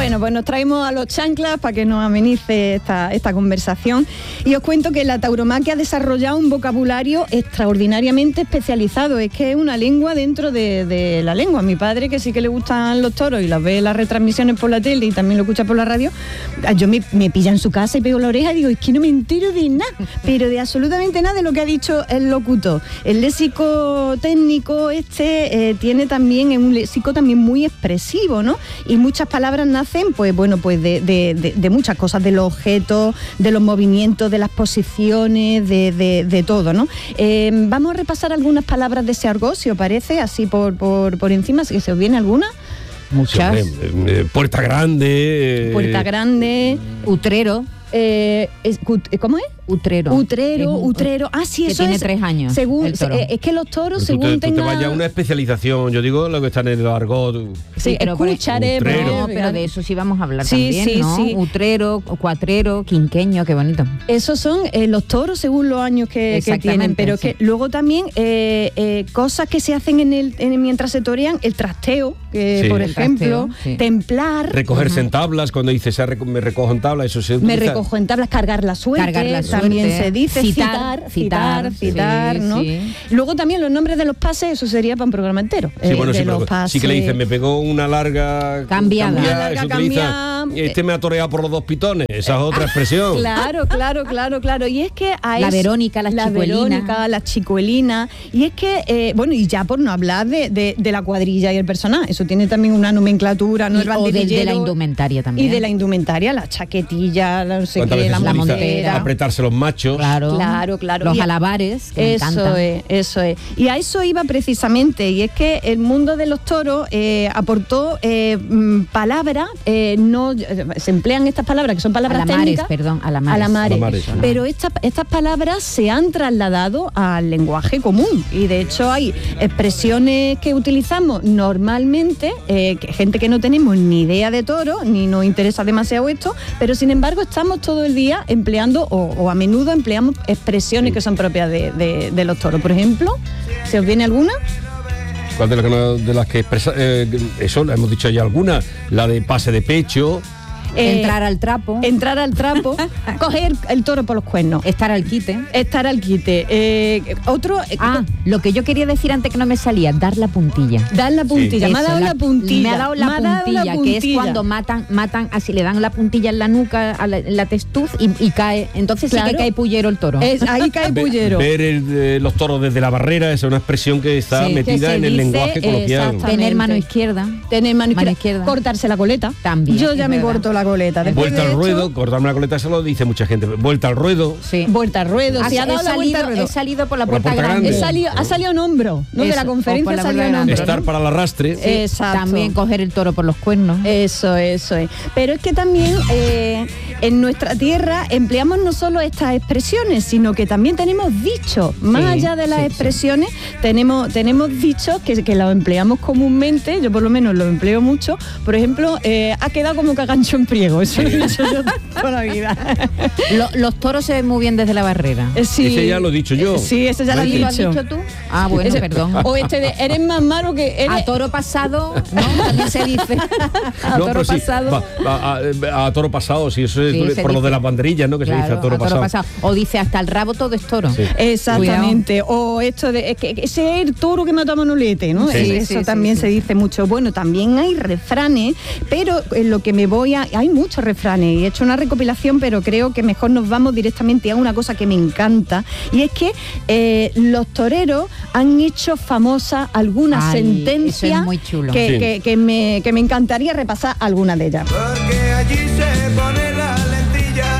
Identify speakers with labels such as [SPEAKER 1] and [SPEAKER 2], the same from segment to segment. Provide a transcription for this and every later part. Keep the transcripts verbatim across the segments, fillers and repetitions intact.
[SPEAKER 1] Bueno, pues nos traemos a los chanclas para que nos amenice esta, esta conversación. Y os cuento que la tauromaquia ha desarrollado un vocabulario extraordinariamente especializado. Es que es una lengua dentro de, de la lengua. Mi padre, que sí que le gustan los toros y los ve en las retransmisiones por la tele y también lo escucha por la radio, yo me, me pilla en su casa y pego la oreja y digo, es que no me entero de nada, pero de absolutamente nada de lo que ha dicho el locutor. El léxico técnico este eh, tiene también un léxico también muy expresivo, ¿no? Y muchas palabras nacen, pues bueno, pues de, de, de, de muchas cosas, de los objetos, de los movimientos, de las posiciones, de, de, de todo, ¿no? Eh, vamos a repasar algunas palabras de ese argot, si os parece, así por, por, por encima, si se os viene alguna.
[SPEAKER 2] Muchas. Sí, eh, eh, puerta grande.
[SPEAKER 1] Puerta grande.
[SPEAKER 3] Utrero.
[SPEAKER 1] Eh, es, ¿Cómo es?
[SPEAKER 3] Utrero.
[SPEAKER 1] Utrero,
[SPEAKER 3] un,
[SPEAKER 1] utrero. Ah, sí,
[SPEAKER 3] que
[SPEAKER 1] eso
[SPEAKER 3] tiene
[SPEAKER 1] es.
[SPEAKER 3] tres años.
[SPEAKER 1] Según, eh, es que los toros,
[SPEAKER 2] pero
[SPEAKER 1] según
[SPEAKER 2] tú te,
[SPEAKER 1] tenga...
[SPEAKER 2] tú te vayas a una especialización, yo digo lo que está en el argot.
[SPEAKER 1] Sí,
[SPEAKER 3] sí, pero
[SPEAKER 1] escucharé.
[SPEAKER 3] No, pero de eso sí vamos a hablar
[SPEAKER 1] sí,
[SPEAKER 3] también,
[SPEAKER 1] sí,
[SPEAKER 3] ¿no?
[SPEAKER 1] Sí.
[SPEAKER 3] Utrero, cuatrero, quinqueño, qué bonito.
[SPEAKER 1] Esos son eh, los toros según los años que, que tienen, pero sí. que luego también eh, eh, cosas que se hacen en el en, mientras se torean, el trasteo, que sí. por el ejemplo, trasteo, sí. templar.
[SPEAKER 2] Recogerse uh-huh. en tablas, cuando dice se rec- me recojo en tablas, eso se utiliza.
[SPEAKER 1] Me recojo en tablas, cargar la suerte,
[SPEAKER 3] cargar la suerte.
[SPEAKER 1] También se dice
[SPEAKER 3] citar,
[SPEAKER 1] citar, citar, citar, sí, ¿no? Sí. Luego también los nombres de los pases, eso sería para un programa entero.
[SPEAKER 2] Sí,
[SPEAKER 1] eh,
[SPEAKER 2] bueno,
[SPEAKER 1] de
[SPEAKER 2] sí,
[SPEAKER 1] los
[SPEAKER 2] pero
[SPEAKER 1] pases.
[SPEAKER 2] sí que le dicen, me pegó una larga
[SPEAKER 3] cambiada.
[SPEAKER 2] cambiada,
[SPEAKER 1] una larga
[SPEAKER 2] eso
[SPEAKER 1] cambiada.
[SPEAKER 2] Utiliza, este me ha toreado por los dos pitones, esa es otra expresión.
[SPEAKER 1] Claro, claro, claro, claro. Y es que a
[SPEAKER 3] la
[SPEAKER 1] eso,
[SPEAKER 3] Verónica, la,
[SPEAKER 1] la
[SPEAKER 3] chicuelina.
[SPEAKER 1] Verónica, la chicuelina. Y es que, eh, bueno, y ya por no hablar de, de, de la cuadrilla y el personaje, eso tiene también una nomenclatura, ¿no?
[SPEAKER 3] Y, el o de, de la indumentaria también.
[SPEAKER 1] Y de la indumentaria, la chaquetilla, la no sé qué, la
[SPEAKER 3] montera.
[SPEAKER 2] Apretarse los machos.
[SPEAKER 3] Claro,
[SPEAKER 1] claro, claro.
[SPEAKER 3] Los
[SPEAKER 1] y
[SPEAKER 3] alabares, que
[SPEAKER 1] eso
[SPEAKER 3] me encantan.
[SPEAKER 1] es, eso es. Y a eso iba precisamente, y es que el mundo de los toros eh, aportó eh, palabras, eh, no se emplean estas palabras, que son palabras
[SPEAKER 3] alamares,
[SPEAKER 1] técnicas.
[SPEAKER 3] perdón, alamares.
[SPEAKER 1] Alamares.
[SPEAKER 2] alamares.
[SPEAKER 1] Pero esta, estas palabras se han trasladado al lenguaje común, y de hecho hay expresiones que utilizamos normalmente, eh, que gente que no tenemos ni idea de toro, ni nos interesa demasiado esto, pero sin embargo estamos todo el día empleando, o, o a menudo empleamos expresiones que son propias de, de, de los toros. Por ejemplo, ¿se os viene alguna?
[SPEAKER 2] ¿Cuál de las que, de las que expresa? Eh, eso, la hemos dicho ya alguna. La de pase de pecho.
[SPEAKER 3] Eh, entrar al trapo.
[SPEAKER 1] Entrar al trapo. Coger el toro por los cuernos.
[SPEAKER 3] Estar al quite.
[SPEAKER 1] Estar al quite. Eh, otro...
[SPEAKER 3] Ah, lo que yo quería decir antes que no me salía, dar la puntilla.
[SPEAKER 1] Dar la puntilla.
[SPEAKER 3] Sí.
[SPEAKER 1] Me ha dado
[SPEAKER 3] Eso,
[SPEAKER 1] la puntilla.
[SPEAKER 3] Me ha dado la,
[SPEAKER 1] me
[SPEAKER 3] puntilla,
[SPEAKER 1] ha dado la puntilla,
[SPEAKER 3] que es cuando matan, matan así, le dan la puntilla en la nuca, a la, en la testuz y, y cae. Entonces claro. sí que cae pullero el toro.
[SPEAKER 1] Es, ahí cae pullero.
[SPEAKER 2] Ver el, eh, los toros desde la barrera, esa es una expresión que está sí, metida
[SPEAKER 1] que
[SPEAKER 2] en el
[SPEAKER 1] dice,
[SPEAKER 2] lenguaje coloquial.
[SPEAKER 3] Tener mano izquierda.
[SPEAKER 1] Tener mano izquierda.
[SPEAKER 3] Mano izquierda.
[SPEAKER 1] Cortarse la coleta.
[SPEAKER 3] También.
[SPEAKER 1] Yo ya me
[SPEAKER 3] verdad.
[SPEAKER 1] corto la coleta.
[SPEAKER 2] Después vuelta al ruedo, cortarme la coleta, eso lo dice mucha gente. Vuelta al ruedo.
[SPEAKER 1] Sí. Vuelta al ruedo.
[SPEAKER 3] Ha,
[SPEAKER 1] sí, ha dado
[SPEAKER 3] he,
[SPEAKER 1] la
[SPEAKER 3] salido,
[SPEAKER 1] vuelta al ruedo.
[SPEAKER 3] he salido por la
[SPEAKER 2] por
[SPEAKER 3] puerta,
[SPEAKER 2] la puerta
[SPEAKER 3] grande.
[SPEAKER 2] grande.
[SPEAKER 1] He salido, ha salido en hombro, ¿no?
[SPEAKER 3] Eso,
[SPEAKER 1] de la conferencia ha salido en hombro.
[SPEAKER 2] Estar
[SPEAKER 1] ¿no?
[SPEAKER 2] para el arrastre.
[SPEAKER 1] Sí. Exacto.
[SPEAKER 3] También coger el toro por los cuernos.
[SPEAKER 1] Eso, eso es. Pero es que también eh, en nuestra tierra empleamos no solo estas expresiones, sino que también tenemos dichos. Más sí, allá de las sí, expresiones, sí. tenemos tenemos dichos que, que los empleamos comúnmente. Yo por lo menos los empleo mucho. Por ejemplo, eh, ha quedado como cagancho en priego. Eso lo he dicho yo toda la vida.
[SPEAKER 3] Lo, los toros se ven muy bien desde la barrera.
[SPEAKER 1] Eh, sí.
[SPEAKER 2] Ese ya lo he dicho yo.
[SPEAKER 1] Sí, ese ya lo he dicho.
[SPEAKER 3] ¿Lo has dicho tú? Ah, bueno, ese, perdón.
[SPEAKER 1] O este de, eres más malo que... Eres...
[SPEAKER 3] A toro pasado, ¿no? También se dice. A
[SPEAKER 2] no,
[SPEAKER 3] toro
[SPEAKER 2] sí,
[SPEAKER 3] pasado.
[SPEAKER 2] Va, a, a, a toro pasado, sí, eso es
[SPEAKER 3] sí,
[SPEAKER 2] por
[SPEAKER 3] dice.
[SPEAKER 2] lo de las banderillas, ¿no? Que claro, se dice a toro, a toro pasado.
[SPEAKER 3] pasado. O dice hasta el rabo todo es toro. Sí.
[SPEAKER 1] Exactamente. Cuidado. O esto de... Es que ese es el toro que mató a Manolete, ¿no?
[SPEAKER 2] Sí,
[SPEAKER 1] eso
[SPEAKER 3] sí,
[SPEAKER 1] también
[SPEAKER 3] sí,
[SPEAKER 1] se
[SPEAKER 3] sí.
[SPEAKER 1] dice mucho. Bueno, también hay refranes, pero en lo que me voy a... Hay muchos refranes y he hecho una recopilación, pero creo que mejor nos vamos directamente a una cosa que me encanta, y es que eh, los toreros han hecho famosa alguna
[SPEAKER 3] Ay,
[SPEAKER 1] sentencia
[SPEAKER 3] eso es muy chulo.
[SPEAKER 1] Que,
[SPEAKER 2] sí.
[SPEAKER 1] que, que, me, que me encantaría repasar alguna de ellas.
[SPEAKER 4] Porque allí se pone la lentilla,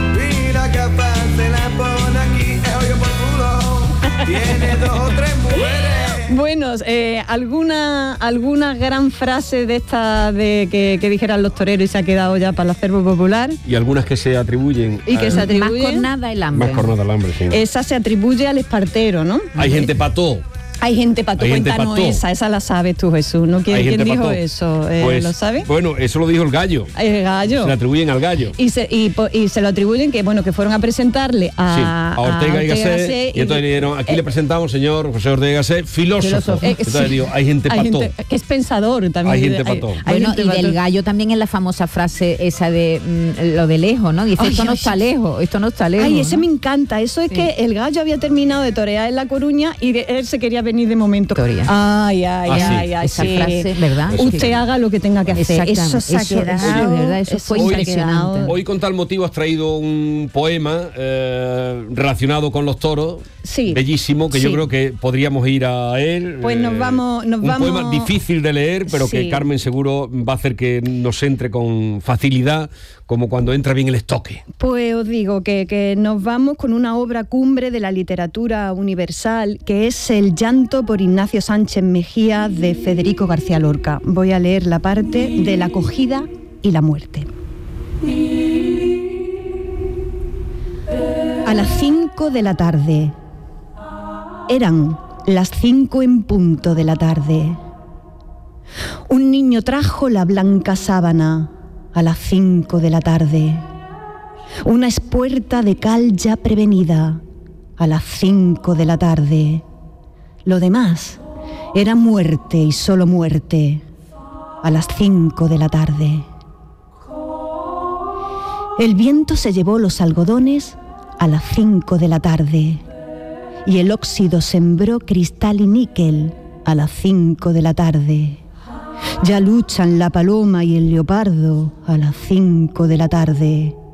[SPEAKER 4] mira que se la pone aquí, el hoyo por culo, tiene dos o tres mujeres.
[SPEAKER 1] Bueno, eh, alguna alguna gran frase de esta de que, que dijeran los toreros y se ha quedado ya para el acervo popular.
[SPEAKER 2] Y algunas que se atribuyen.
[SPEAKER 1] Y que
[SPEAKER 2] a,
[SPEAKER 1] se atribuyen.
[SPEAKER 3] Más cornada el hambre.
[SPEAKER 2] Más cornada el hambre, sí.
[SPEAKER 1] Esa se atribuye al espartero, ¿no?
[SPEAKER 2] Hay gente pató.
[SPEAKER 1] Hay gente pato,
[SPEAKER 2] Hay gente
[SPEAKER 1] cuéntanos
[SPEAKER 2] pato.
[SPEAKER 1] esa, esa la sabes tú, Jesús, ¿no? ¿Quién,
[SPEAKER 2] Hay
[SPEAKER 1] quién
[SPEAKER 2] gente
[SPEAKER 1] dijo
[SPEAKER 2] pató.
[SPEAKER 1] eso? Eh,
[SPEAKER 2] Pues,
[SPEAKER 1] ¿Lo sabes?
[SPEAKER 2] Bueno, eso lo dijo el gallo.
[SPEAKER 1] El gallo.
[SPEAKER 2] Se le atribuyen al gallo.
[SPEAKER 1] Y se, y, po- y se lo atribuyen que bueno que fueron a presentarle a,
[SPEAKER 2] Sí, a Ortega y Gasset, y entonces le dijeron, aquí
[SPEAKER 1] eh,
[SPEAKER 2] le presentamos, señor José Ortega y Gasset, filósofo.
[SPEAKER 3] Filósofo.
[SPEAKER 1] eh,
[SPEAKER 2] Entonces
[SPEAKER 1] sí.
[SPEAKER 2] digo, hay gente
[SPEAKER 1] Hay
[SPEAKER 2] pató.
[SPEAKER 1] gente que es pensador también.
[SPEAKER 2] Hay gente pató.
[SPEAKER 3] Bueno,
[SPEAKER 1] gente
[SPEAKER 3] y del
[SPEAKER 1] pató.
[SPEAKER 3] gallo también en la famosa frase esa de mm, lo de lejos, ¿no? Dice,
[SPEAKER 1] Ay,
[SPEAKER 3] esto no
[SPEAKER 1] ay,
[SPEAKER 3] está
[SPEAKER 1] ay.
[SPEAKER 3] lejos, esto no está lejos.
[SPEAKER 1] Ay, ese
[SPEAKER 3] ¿no?
[SPEAKER 1] me encanta. Eso es
[SPEAKER 3] Sí.
[SPEAKER 1] que el gallo había terminado de torear en La Coruña y de- él se quería venir de momento.
[SPEAKER 3] Torea.
[SPEAKER 1] Ay, ay,
[SPEAKER 2] Ah, sí.
[SPEAKER 1] ay, ay.
[SPEAKER 3] Esa
[SPEAKER 1] sí.
[SPEAKER 3] frase, ¿verdad?
[SPEAKER 1] Usted
[SPEAKER 3] Sí.
[SPEAKER 1] haga lo que tenga que hacer.
[SPEAKER 3] Exactamente.
[SPEAKER 1] Eso se ha
[SPEAKER 3] Eso-
[SPEAKER 1] quedado.
[SPEAKER 3] eso, de verdad, eso fue
[SPEAKER 1] se ha
[SPEAKER 3] impresionante.
[SPEAKER 1] quedado.
[SPEAKER 2] Hoy con tal motivo has traído un poema eh, relacionado con los toros,
[SPEAKER 1] Sí.
[SPEAKER 2] bellísimo, que yo
[SPEAKER 1] Sí.
[SPEAKER 2] creo que podríamos ir a él.
[SPEAKER 1] Pues nos vamos- nos
[SPEAKER 2] un
[SPEAKER 1] vamos-
[SPEAKER 2] poema difícil de leer, pero que
[SPEAKER 1] Sí.
[SPEAKER 2] Carmen seguro va a hacer que nos entre con facilidad, como cuando entra bien el estoque.
[SPEAKER 1] Pues os digo que, que nos vamos con una obra cumbre de la literatura universal, que es El llanto por Ignacio Sánchez Mejía de Federico García Lorca. Voy a leer la parte de la acogida y la muerte. A las cinco de la tarde. Eran las cinco en punto de la tarde. Un niño trajo la blanca sábana a las cinco de la tarde. Una espuerta de cal ya prevenida a las cinco de la tarde. Lo demás era muerte y solo muerte a las cinco de la tarde. El viento se llevó los algodones a las cinco de la tarde y el óxido sembró cristal y níquel a las cinco de la tarde. Ya luchan la paloma y el leopardo a las cinco de la tarde.